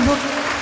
beaucoup.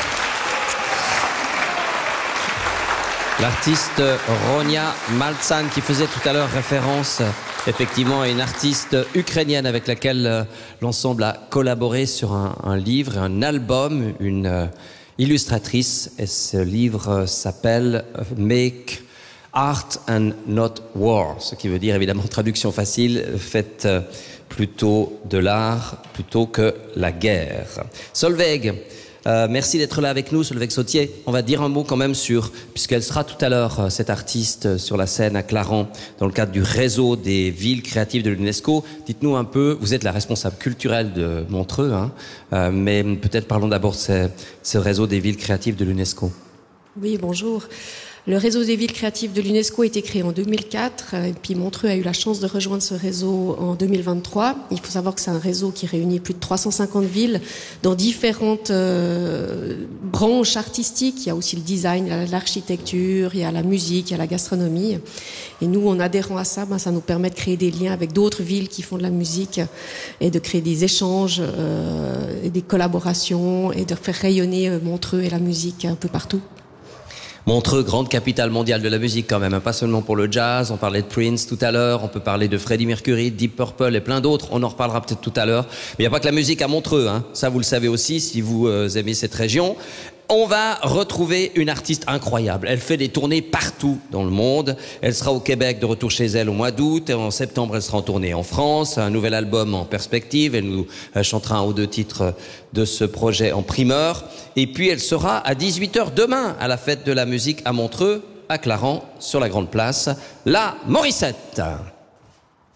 L'artiste Ronia Maltsan qui faisait tout à l'heure référence effectivement à une artiste ukrainienne avec laquelle l'ensemble a collaboré sur un livre, un album, une illustratrice. Et ce livre s'appelle Make Art and Not War, ce qui veut dire évidemment traduction facile, faites plutôt de l'art plutôt que la guerre. Solveig, merci d'être là avec nous, Solveig Sautier. On va dire un mot quand même sur, puisqu'elle sera tout à l'heure, cette artiste, sur la scène à Clarens, dans le cadre du réseau des villes créatives de l'UNESCO. Dites-nous un peu, vous êtes la responsable culturelle de Montreux, hein, mais peut-être parlons d'abord de ce réseau des villes créatives de l'UNESCO. Oui, bonjour. Le réseau des villes créatives de l'UNESCO a été créé en 2004 et puis Montreux a eu la chance de rejoindre ce réseau en 2023. Il faut savoir que c'est un réseau qui réunit plus de 350 villes dans différentes branches artistiques. Il y a aussi le design, il y a l'architecture, il y a la musique, il y a la gastronomie. Et nous, en adhérant à ça, ça nous permet de créer des liens avec d'autres villes qui font de la musique et de créer des échanges et des collaborations et de faire rayonner Montreux et la musique un peu partout. Montreux, grande capitale mondiale de la musique quand même, hein, pas seulement pour le jazz, on parlait de Prince tout à l'heure, on peut parler de Freddie Mercury, Deep Purple et plein d'autres, on en reparlera peut-être tout à l'heure. Mais il n'y a pas que la musique à Montreux, hein. Ça vous le savez aussi si vous aimez cette région. On va retrouver une artiste incroyable. Elle fait des tournées partout dans le monde. Elle sera au Québec, de retour chez elle au mois d'août. Et en septembre, elle sera en tournée en France. Un nouvel album en perspective. Elle nous chantera un ou deux titres de ce projet en primeur. Et puis, elle sera à 18h demain à la fête de la musique à Montreux, à Clarens, sur la Grande Place. La Morissette.